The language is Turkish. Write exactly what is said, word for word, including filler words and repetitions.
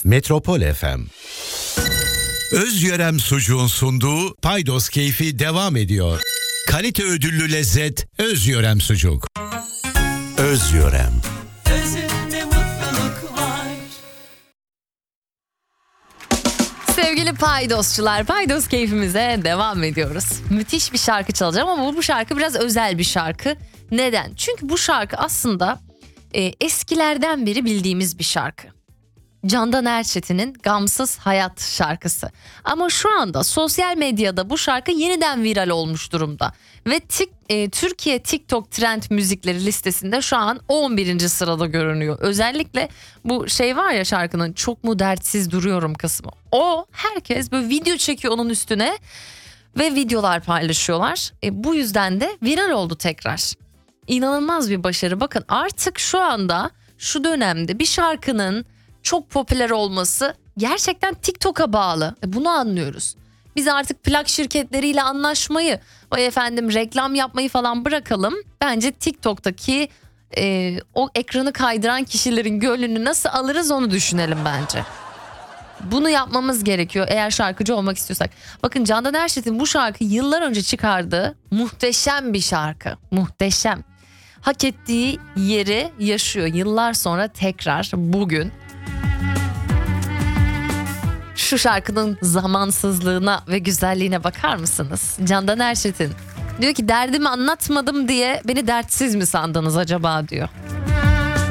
Metropol F M. Özyörem Sucuğun sunduğu Paydos Keyfi devam ediyor. Kalite ödüllü lezzet Özyörem Sucuk. Özyörem. Özünde mutluluk var. Sevgili Paydosçular, Paydos keyfimize devam ediyoruz. Müthiş bir şarkı çalacağım ama bu şarkı biraz özel bir şarkı. Neden? Çünkü bu şarkı aslında e, eskilerden beri bildiğimiz bir şarkı. Candan Erçetin'in Gamsız Hayat şarkısı. Ama şu anda sosyal medyada bu şarkı yeniden viral olmuş durumda. Ve tik, e, Türkiye TikTok trend müzikleri listesinde şu an on birinci sırada görünüyor. Özellikle bu şey var ya, şarkının çok mu dertsiz duruyorum kısmı. O herkes böyle video çekiyor onun üstüne ve videolar paylaşıyorlar. E, bu yüzden de viral oldu tekrar. İnanılmaz bir başarı. Bakın artık şu anda şu dönemde bir şarkının çok popüler olması gerçekten TikTok'a bağlı. E bunu anlıyoruz. Biz artık plak şirketleriyle anlaşmayı, vay efendim reklam yapmayı falan bırakalım. Bence TikTok'taki e, o ekranı kaydıran kişilerin gönlünü nasıl alırız onu düşünelim bence. Bunu yapmamız gerekiyor eğer şarkıcı olmak istiyorsak. Bakın Candan Erçetin bu şarkı yıllar önce çıkardığı muhteşem bir şarkı. Muhteşem. Hak ettiği yeri yaşıyor yıllar sonra tekrar bugün. Şu şarkının zamansızlığına ve güzelliğine bakar mısınız? Candan Erçetin diyor ki derdimi anlatmadım diye beni dertsiz mi sandınız acaba diyor.